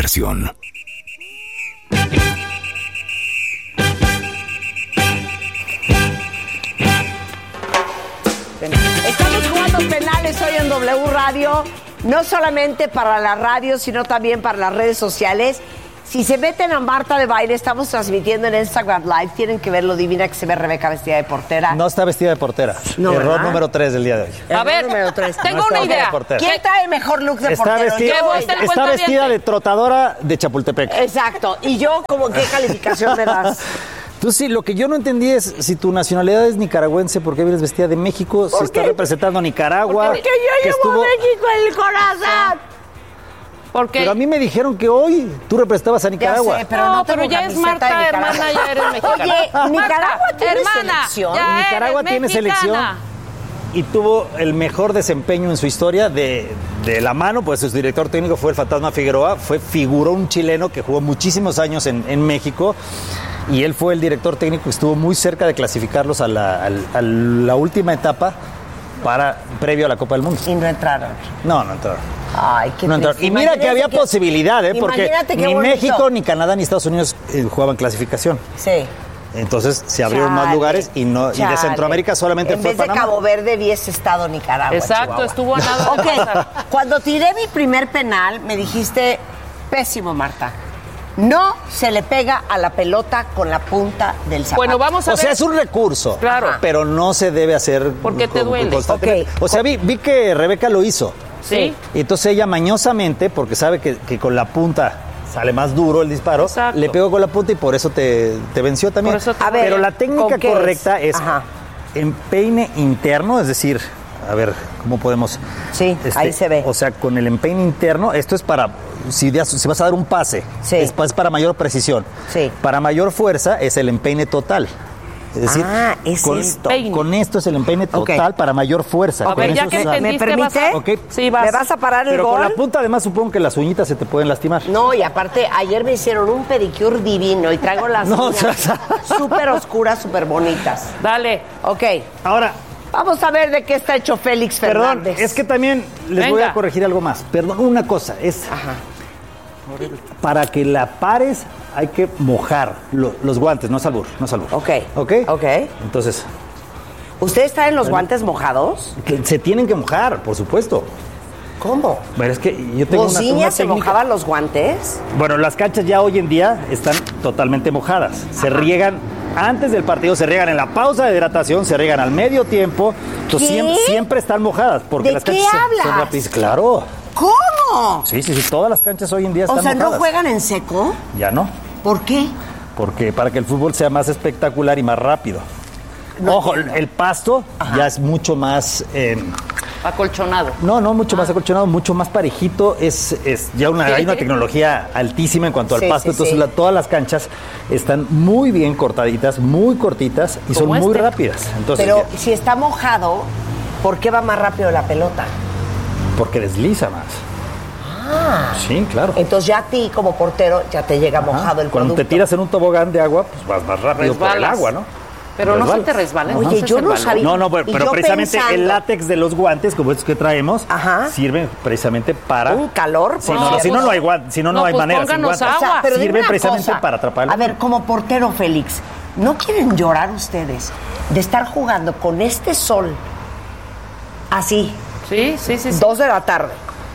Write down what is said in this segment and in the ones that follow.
aplicación. Estamos jugando penales hoy en W Radio, no solamente para la radio, sino también para las redes sociales. Si se meten a Marta de Baile, estamos transmitiendo en Instagram Live. Tienen que ver lo divina que se ve Rebeca vestida de portera. No está vestida de portera. No, Error ¿verdad? número 3 del día de hoy. A ver, tengo una idea. ¿Quién trae el mejor look de Está portero? vestida, está vestida de trotadora de Chapultepec. Exacto. ¿Y yo como qué calificación me das? Tú sí, lo que yo no entendí es si tu nacionalidad es nicaragüense, ¿por qué vienes vestida de México? Si está representando a Nicaragua. Porque yo llevo a México en el corazón. Porque pero a mí me dijeron que hoy tú representabas a Nicaragua. Ya sé, pero no pero ya es Marta, hermana, ya eres mexicana. Oye, Nicaragua tiene hermana, selección. ya Nicaragua eres tiene mexicana. selección y tuvo el mejor desempeño en su historia de la mano, pues su director técnico fue el Fantasma Figueroa, figuró un chileno que jugó muchísimos años en México y él fue el director técnico que estuvo muy cerca de clasificarlos a la última etapa previo a la Copa del Mundo. Y no entraron. No entraron. Ay, qué No entraron. triste. Y mira que había posibilidad, porque imagínate qué ni bonito. México, ni Canadá, ni Estados Unidos jugaban clasificación. Sí. Entonces se abrieron más lugares y de Centroamérica solamente en fue vez de Panamá. Cabo Verde hubiese estado Nicaragua. Exacto, Chihuahua. estuvo a nada de pasar. Ok, cuando tiré mi primer penal me dijiste, pésimo Marta, no se le pega a la pelota con la punta del zapato. Bueno, vamos a O ver. sea, es un recurso, Claro. pero no se debe hacer Porque te duele. constantemente. Ok. O sea, vi que Rebeca lo hizo. Sí. Y entonces ella mañosamente, porque sabe que con la punta sale más duro el disparo, Exacto. le pegó con la punta y por eso te venció también. Por eso te- A ver, pero la técnica ¿con qué correcta es Ajá. empeine interno, es decir, a ver, ¿cómo podemos? Sí, ahí se ve. O sea, con el empeine interno, esto es para, si vas a dar un pase, Sí. es para mayor precisión. Sí. Para mayor fuerza es el empeine total. Es decir, es esto. con esto es el empeine total para mayor fuerza. A ver, Con ya eso que se da- entendiste, ¿Me permite? vas a- Ok. Sí, vas. ¿Me vas a parar el Pero gol? con la punta además supongo que las uñitas se te pueden lastimar. No, y aparte, ayer me hicieron un pedicure divino y traigo las No, uñas súper oscuras, súper bonitas. Dale. Ok, Ahora, vamos a ver de qué está hecho Félix perdón, Fernández. es que también les voy Venga. a corregir algo más. Perdón, una cosa, es Ajá. para que la pares hay que mojar los guantes, no es albur, no es albur. Ok. ¿Ok? Ok. Entonces, ¿Ustedes traen los guantes mojados? que se tienen que mojar, por supuesto. ¿Cómo? Pero es que yo tengo una ¿Bociñas se técnica. mojaban los guantes? Bueno, las canchas ya hoy en día están totalmente mojadas. Se riegan antes del partido, se riegan en la pausa de hidratación, se riegan al medio tiempo. Entonces ¿Qué? siempre están mojadas porque ¿De las qué canchas son hablas? rápidas. Claro. ¿Cómo? Sí, todas las canchas hoy en día están O sea, ¿no mojadas. juegan en seco? Ya no, ¿Por qué? porque para que el fútbol sea más espectacular y más rápido. No Ojo, entiendo. el pasto ya es mucho más... Acolchonado. No, mucho más acolchonado, mucho más parejito. Es ya hay una tecnología altísima en cuanto al Sí, pasto. sí, Entonces sí. todas las canchas están muy bien cortaditas, muy cortitas y son Como muy este. rápidas. Entonces, Pero si está mojado, ¿por qué va más rápido la pelota? porque desliza más. Sí, claro. Entonces ya a ti como portero ya te llega mojado el Cuando producto. te tiras en un tobogán de agua, pues vas más rápido por el Resbalas. agua, ¿no? Pero no se Resbalas. te resbala. Oye, entonces yo el no balón. sabía. No, Y pero yo precisamente pensando- el látex de los guantes, como estos que traemos, Ajá. sirven precisamente para... Un calor. Sí, por no, cierto. si no, no hay guantes, si no, no hay pues manera. Sin pónganos guantes. agua. O sea, pero dime Sirven una precisamente cosa. para atrapar el A ver, como portero, Félix, ¿no quieren llorar ustedes de estar jugando con este sol así, Sí. 2 de la tarde,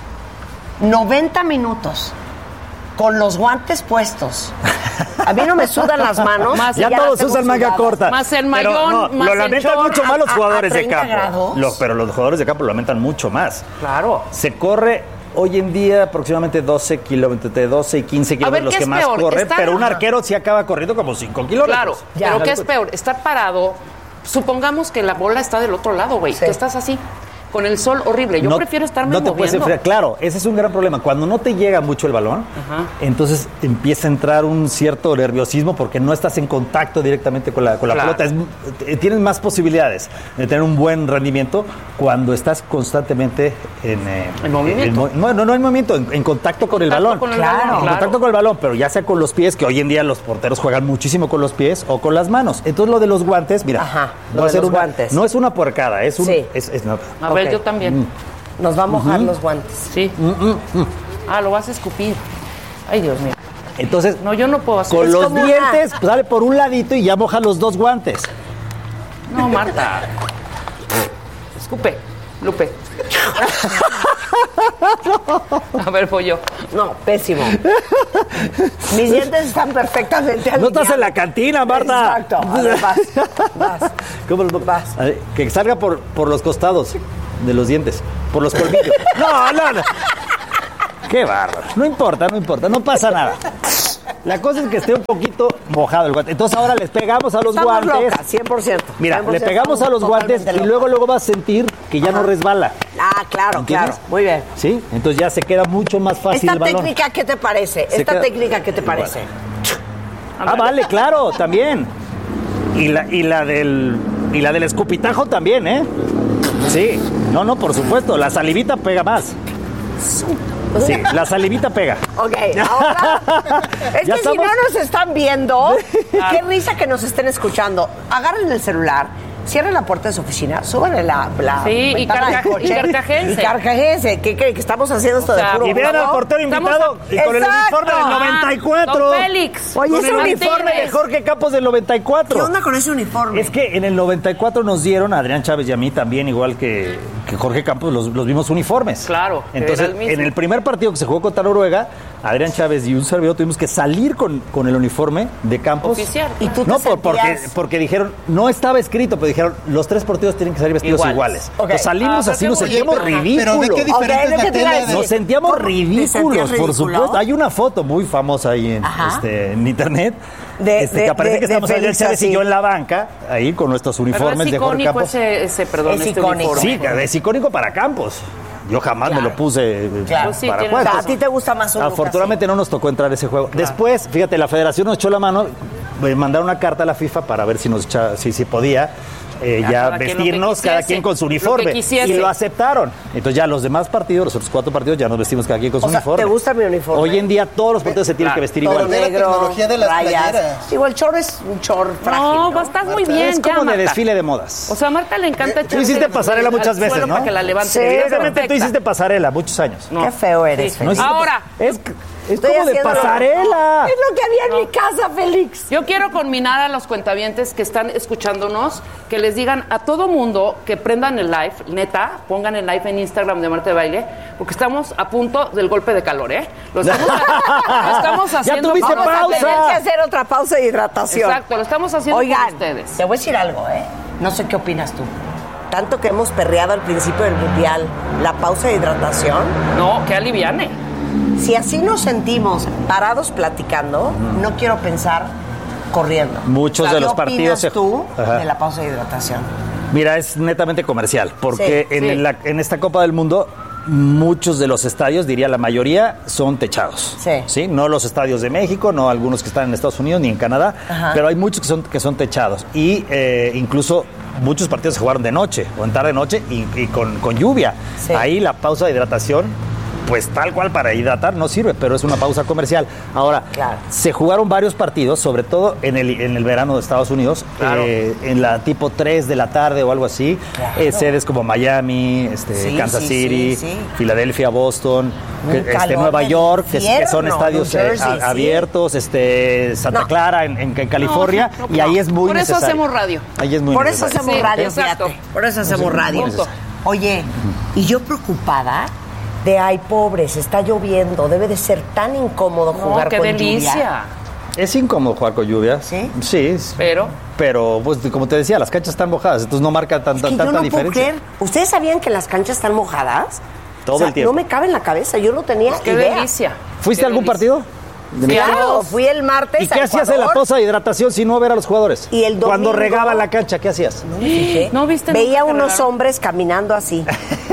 90 minutos, con los guantes puestos? A mí no me sudan las manos. Más y Ya las todos tengo usan manga sudadas. corta. Más el Pero mayón, no, más lo el lamentan short. mucho más los jugadores de 30 campo. grados. Pero los jugadores de campo lo lamentan mucho más. Claro. Se corre hoy en día aproximadamente 12 kilómetros, de 12 y 15 kilómetros los ¿qué que es más peor? corren, Estar- pero un arquero sí acaba corriendo como 5 kilómetros. Claro. Ya. Pero ¿qué es peor? Estar parado. Supongamos que la bola está del otro lado, güey. Sí. Que estás así. Con el sol horrible. Yo prefiero estarme No te puedes moviendo. enfriar. Claro, ese es un gran problema. Cuando no te llega mucho el balón, entonces empieza a entrar un cierto nerviosismo porque no estás en contacto directamente con la Claro. pelota. Tienes más posibilidades de tener un buen rendimiento cuando estás constantemente En movimiento. no en movimiento, en contacto con el Contacto balón. con el Claro. balón, En contacto con el balón, pero ya sea con los pies, que hoy en día los porteros juegan muchísimo con los pies, o con las manos. Entonces lo de los guantes, mira, Ajá, voy lo a de hacer los una- guantes. no es una puercada, es un... Sí. no. A ver, Ok. yo también. Nos va a mojar los guantes. Sí. Ah, lo vas a escupir. Ay, Dios mío. Entonces, No, yo no puedo hacer con eso. los dientes, pues sale por un ladito y ya moja los dos guantes. No, Marta. Escupe, Lupe. A ver, voy yo. No, pésimo. Mis dientes están perfectamente alineados. No estás en la cantina, Marta. Exacto. A ver, vas. ¿Cómo lo vas? A ver, que salga por los costados de los dientes, por los colmillos. No. Qué bárbaro. No importa, no pasa nada. La cosa es que esté un poquito mojado el guante. Entonces ahora les pegamos a los Estamos guantes. locas, 100%. Mira, 100% le pegamos a los guantes y luego vas a sentir que ya no resbala. Ah, claro, ¿Entiendes? claro. Muy bien. ¿Sí? Entonces ya se queda mucho más fácil ¿Esta el balón. técnica qué te parece? ¿Esta qué te parece? Ah, vale, claro, también. Y la del escupitajo también, ¿eh? Sí. No, por supuesto. La salivita pega más. Sí, la salivita pega. Ok, ahora. Es Ya que estamos- si no nos están viendo, qué risa que nos estén escuchando. Agarren el celular, cierren la puerta de su oficina, súbanle la Sí, y ventana del coche. y carcajense. Y carcajense. ¿Qué creen? ¿Que estamos haciendo esto O sea, de puro Y vean al juego? portero Estamos invitado y con el Exacto. uniforme del 94. Don Félix. Oye, Con ese el uniforme uniforme de Jorge Campos del 94. ¿Qué onda con ese uniforme? Es que en el 94 nos dieron a Adrián Chávez y a mí también, igual que Jorge Campos, los vimos uniformes. Claro, que Entonces, era el mismo. en el primer partido que se jugó contra Noruega, Adrián Chávez y un servidor tuvimos que salir con el uniforme de Campos. Oficial. ¿Y tú te No, sentías? porque dijeron, no estaba escrito, pero dijeron, los tres partidos tienen que salir vestidos iguales. Ok. Entonces salimos Ah, así, pero nos qué sentíamos bonito. ridículos. Pero ve qué diferente Ok, es ¿qué la te iba a tela decir? Nos sentíamos ¿Cómo? ¿Te ridículos, sentías por ridículo? supuesto. Hay una foto muy famosa ahí Ajá. en internet. De- que aparece que de estamos Adrián Félix Chávez y así. yo en la banca, ahí con nuestros Pero uniformes es de Jorge icónico Campos. ese Es este icónico. uniforme. Sí, es icónico para Campos. Yo jamás me lo puse Claro. Sí, para tienes juegos. ¿A ti te gusta más un look Afortunadamente no nos tocó entrar a ese juego. Después, fíjate, la federación nos echó la mano, mandaron una carta a la FIFA para ver si podía ya cada quien lo que vestirnos cada quisiese, quien con su lo que uniforme. quisiese. Y lo aceptaron. Entonces ya los demás partidos, los otros 4 partidos, ya nos vestimos cada quien con su O sea, uniforme. ¿te gusta mi uniforme? Hoy en día todos los partidos se tienen que vestir Todo igual. Ve la negro, tecnología de las rayas. playeras. Digo, el chor es un chor frágil, No, ¿no? estás muy bien, Es ya, como de Marta. desfile de modas. O sea, a Marta le encanta echar. hiciste pasarela muchas veces, ¿no? Para que la levante. Sí, Evidentemente tú Perfecta. hiciste pasarela muchos años. No. Qué feo eres, Sí. Félix. No hiciste Ahora, Es Estoy como de haciendo- pasarela. Es lo que había en mi casa, Félix. yo quiero conminar a los cuentavientes que están escuchándonos, que les digan a todo mundo que prendan el live, neta, pongan el live en Instagram de Marta de Baile, porque estamos a punto del golpe de calor, ¿eh? Lo estamos haciendo tuviste por pausa. ustedes. Tenemos que hacer otra pausa de hidratación. Exacto, lo estamos haciendo Oigan, por ustedes. te voy a decir algo, ¿eh? No sé qué opinas tú. Tanto que hemos perreado al principio del Mundial la pausa de hidratación. No, que aliviane. Si así nos sentimos parados platicando, no quiero pensar corriendo. Muchos de los ¿qué partidos opinas tú Ajá. de la pausa de hidratación? Mira, es netamente comercial, porque Sí, en esta Copa del Mundo muchos de los estadios, diría la mayoría, son techados. Sí. No los estadios de México, no algunos que están en Estados Unidos ni en Canadá, Ajá. pero hay muchos que son techados. Y incluso muchos partidos se jugaron de noche o en tarde-noche y con lluvia. Sí. Ahí la pausa de hidratación, pues tal cual para hidratar no sirve, pero es una pausa comercial. Ahora, Claro. se jugaron varios partidos, sobre todo en el verano de Estados Unidos, Claro. en la tipo 3 de la tarde o algo así. Claro. Sedes como Miami, Sí, Kansas sí, City, sí, sí. Filadelfia, Boston, Un calor Nueva del York, que son infierno, estadios New Jersey, sí. abiertos, Santa No. Clara en California, No, no, y ahí es muy por eso necesario. hacemos radio. Ahí es muy Por eso necesario. hacemos Sí, radio, exacto. fíjate. Por eso hacemos radio. Punto. Oye, y yo preocupada de, ay, pobres, está lloviendo, debe de ser tan incómodo No, jugar qué con delicia. lluvia. Es incómodo jugar con lluvia. ¿Sí? Sí, pero pues como te decía, las canchas están mojadas, entonces no marca Es tanta que yo no puedo diferencia. creer. ¿Ustedes sabían que las canchas están mojadas? Todo el tiempo. No me cabe en la cabeza, yo no tenía Qué idea. delicia. ¿Fuiste Qué a algún delicia. partido? De Sí, México? Claro, fui el martes ¿Y qué a hacías en la Ecuador. pausa de hidratación si no ver a los jugadores? Y el Cuando domingo- regaban la cancha, ¿qué hacías? No me fijé. ¿No viste Veía nunca que unos regaron? hombres caminando así,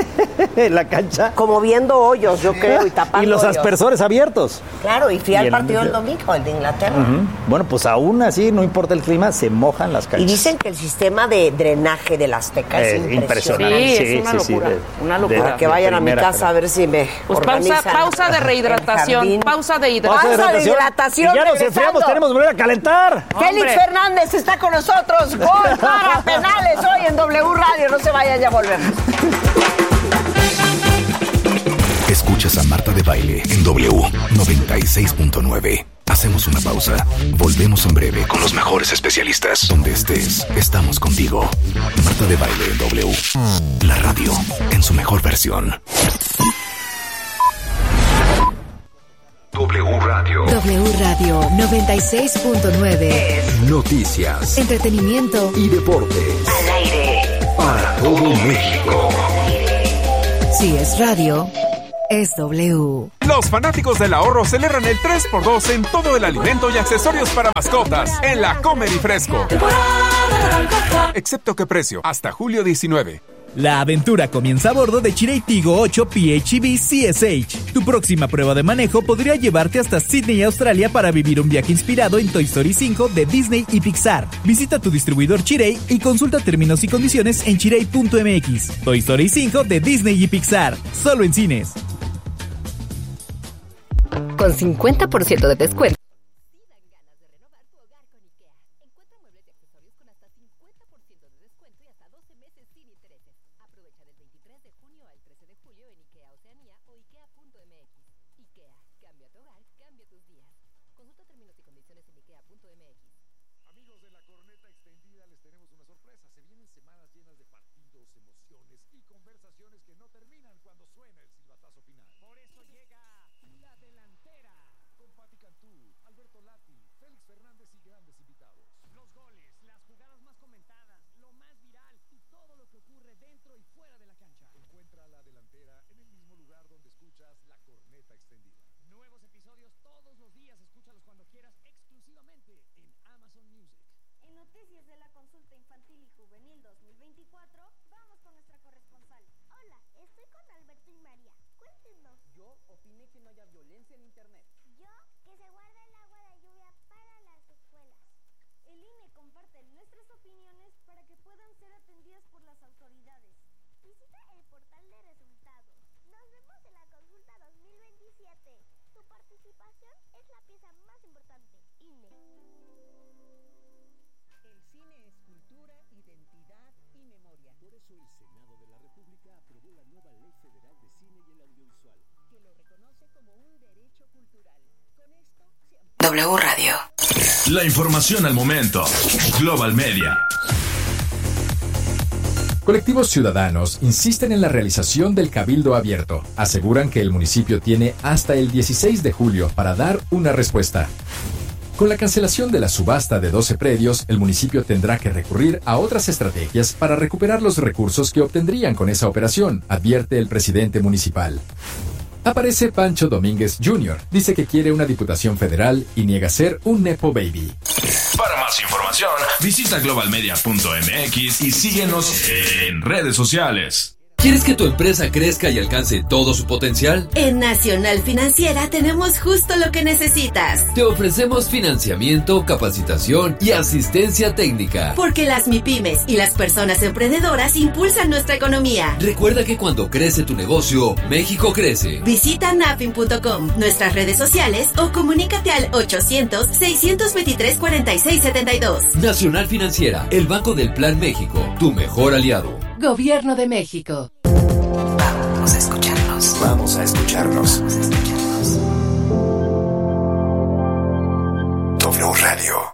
En la cancha. como viendo hoyos, yo creo, y tapando Y los hoyos. aspersores abiertos. Claro, y fui al Y el- partido del domingo, el de Inglaterra. Bueno, pues aún así, no importa el clima, se mojan las Y canchas. dicen que el sistema de drenaje del Azteca es impresionante. Sí, es una locura, una locura. Para que vayan a mi primera casa a ver si me Pues organizan pausa de el rehidratación. jardín. Pausa de Pausa de hidratación. Pausa de hidratación, Y ya nos regresando. enfriamos, tenemos que volver a calentar. Félix Hombre. Fernández está con nosotros. Gol para penales hoy en W Radio. No se vayan, ya volvemos. Escuchas Escuchas a Marta de Baile en W 96.9. Hacemos una pausa. Volvemos en breve con los mejores especialistas. Donde estés, estamos contigo. Marta de Baile en W. La radio en su mejor versión. W Radio. W Radio 96.9. Noticias, Entretenimiento y deportes. al aire. Para todo México. Si es radio, es W. Los fanáticos del ahorro celebran el 3x2 en todo el alimento y accesorios para mascotas en la Comer y Fresco. Excepto que precio, hasta julio 19. La aventura comienza a bordo de Chery Tiggo 8 PHEV CSH. Tu próxima prueba de manejo podría llevarte hasta Sydney, Australia, para vivir un viaje inspirado en Toy Story 5 de Disney y Pixar. Visita tu distribuidor Chery y consulta términos y condiciones en chery.mx. Toy Story 5 de Disney y Pixar, solo en cines. Con 50% de descuento. Amigos de la Corneta Extendida, les tenemos una sorpresa. Se vienen semanas llenas de partidos, emociones y conversaciones que no terminan cuando suena el silbatazo final. Por eso llega La Delantera con Pati Cantú, Alberto Lati, Félix Fernández y grandes invitados. Los goles, las jugadas más comentadas, lo más viral y todo lo que ocurre dentro y fuera de la cancha. Encuentra La Delantera en el mismo lugar donde escuchas La Corneta Extendida. Nuevos episodios todos los días, escúchalos cuando quieras exclusivamente en Amazon Music. En noticias de la consulta infantil y juvenil 2024, vamos con nuestra corresponsal. Hola, estoy con Alberto y María. Cuéntenos. Yo opiné que no haya violencia en internet. Yo, que se guarde el agua de lluvia para las escuelas. El INE comparte nuestras opiniones para que puedan ser atendidas por las autoridades. Visita el portal de resultados. Nos vemos en la consulta 2027. Tu participación es la pieza más importante. INE. El cine es cultura, identidad y memoria. Por eso el Senado de la República aprobó la nueva Ley Federal de Cine y el Audiovisual, que lo reconoce como un derecho cultural. Con esto se W Radio. La información al momento. Global Media. Colectivos ciudadanos insisten en la realización del cabildo abierto. Aseguran que el municipio tiene hasta el 16 de julio para dar una respuesta. Con la cancelación de la subasta de 12 predios, el municipio tendrá que recurrir a otras estrategias para recuperar los recursos que obtendrían con esa operación, advierte el presidente municipal. Aparece Pancho Domínguez Jr., dice que quiere una diputación federal y niega ser un nepo baby. Para más información, visita globalmedia.mx y síguenos en redes sociales. ¿Quieres que tu empresa crezca y alcance todo su potencial? En Nacional Financiera tenemos justo lo que necesitas. Te ofrecemos financiamiento, capacitación y asistencia técnica. Porque las MIPYMES y las personas emprendedoras impulsan nuestra economía. Recuerda que cuando crece tu negocio, México crece. Visita nafin.com, nuestras redes sociales o comunícate al 800-623-4672. Nacional Financiera, el Banco del Plan México, tu mejor aliado. Gobierno de México. Vamos a escucharnos. Vamos a escucharnos. W Radio.